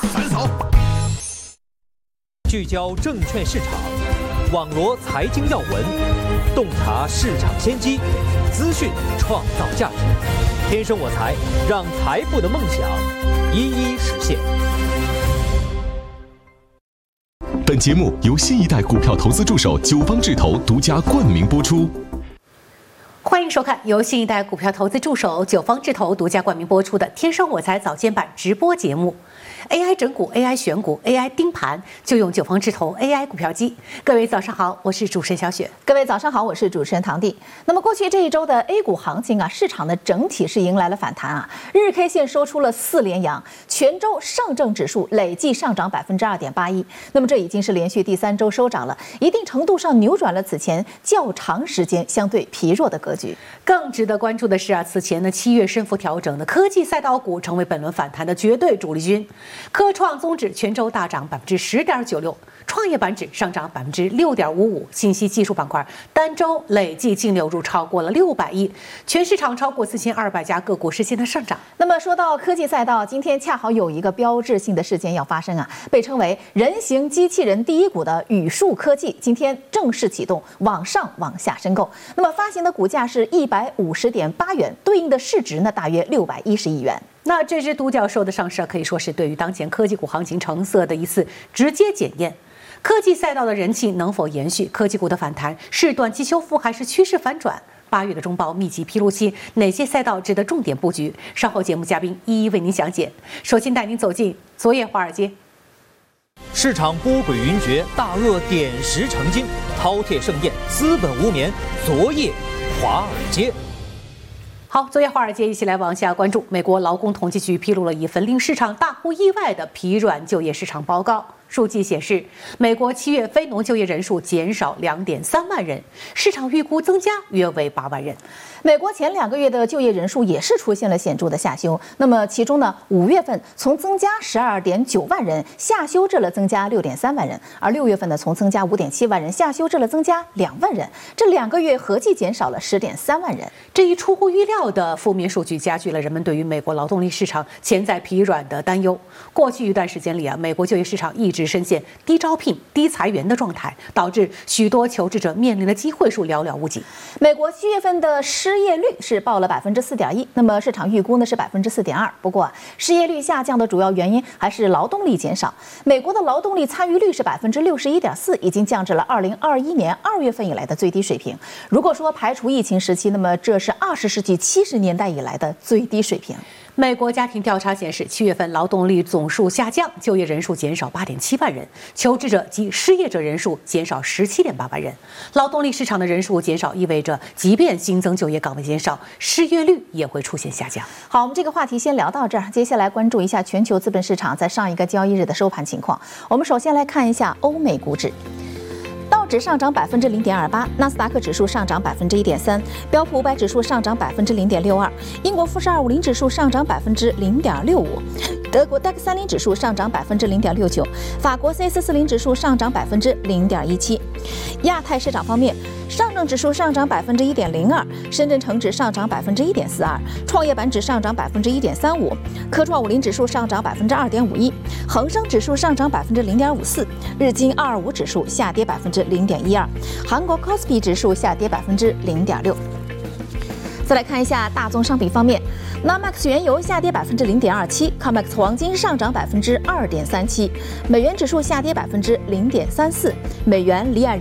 散扫。 聚焦证券市场，网罗财经要闻，洞察市场先机，资讯创造价值。天生我材，让财富的梦想一一实现。 本节目由新一代股票投资助手九方智投独家冠名播出。 欢迎收看由新一代股票投资助手九方智投独家冠名播出的《天生我材早间版》直播节目。AI 整股、AI 选股、AI 盯盘，就用九方智投 AI 股票机。各位早上好，我是主持人小雪。 各位早上好，我是主持人唐弟。那么过去这一周的 A 股行情啊，市场的整体是迎来了反弹啊，日 K 线收出了4连阳，全周上证指数累计上涨2.81%。那么这已经是连续第3周收涨了，一定程度上扭转了此前较长时间相对疲弱的格局。 更值得关注的是啊，此前的7月升幅调整的科技赛道股成为本轮反弹的绝对主力军。科创综指全周大涨10.96%，创业板指上涨6.55%，信息技术板块单周累计净流入超过了600亿，全市场超过4200家个股实现了上涨。 那么说到科技赛道，今天恰好有一个标志性的事件要发生啊，被称为人形机器人第一股的宇树科技今天正式启动往上往下申购，那么发行的股价是150.8元，对应的市值呢大约610亿元。 那这只独角兽的上市可以说是对于当前科技股行情成色的一次直接检验。科技赛道的人气能否延续？科技股的反弹是短期修复还是趋势反转？8月的中报密集披露期，哪些赛道值得重点布局？稍后节目嘉宾一一为您详解。首先带您走进昨夜华尔街。 市场波诡云谲，大鳄点石成金，饕餮盛宴，资本无眠。昨夜华尔街。 好，昨夜华尔街一起来往下关注。美国劳工统计局披露了一份令市场大呼意外的疲软就业市场报告。数据显示，美国7月非农就业人数减少2.3万人，市场预估增加约为8万人。 美国前2个月的就业人数也是出现了显著的下修。那么其中呢，5月份从增加12.9万人下修至了增加6.3万人，而6月份呢从增加5.7万人下修至了增加2万人，这2个月合计减少了10.3万人。 这一出乎预料的负面数据加剧了人们对于美国劳动力市场潜在疲软的担忧。过去一段时间里啊，美国就业市场一直深陷低招聘、低裁员的状态，导致许多求职者面临的机会数寥寥无几。 美国7月份的失业率是报了4.1%，那么市场预估呢是4.2%。不过失业率下降的主要原因还是劳动力减少。美国的劳动力参与率是61.4%，已经降至了2021年2月份以来的最低水平。如果说排除疫情时期，那么这是20世纪70年代以来的最低水平。 美国家庭调查显示，7月份劳动力总数下降，就业人数减少8.7万人，求职者及失业者人数减少17.8万人。劳动力市场的人数减少，意味着即便新增就业岗位减少，失业率也会出现下降。 好，我们这个话题先聊到这儿，接下来关注一下全球资本市场在上一个交易日的收盘情况。我们首先来看一下欧美股指。道指上涨0.28%，纳斯达克指数上涨1.3%，标普500指数上涨0.62%，英国富时250指数上涨0.65%，德国DAX 30指数上涨0.69%，法国 CS40 指数上涨0.17%。亚太市场方面，上证指数上涨1.02%，深圳成指上涨1.42%，创业板指上涨1.35%，科创50指数上涨2.51%，恒生指数上涨0.54%，日经225指数下跌0.12%，韩国 KOSPI 指数下跌0.6%。再来看一下大宗商品方面，NYMEX 原油下跌0.27%，COMEX 黄金上涨2.37%，美元指数下跌0.34%，美元离岸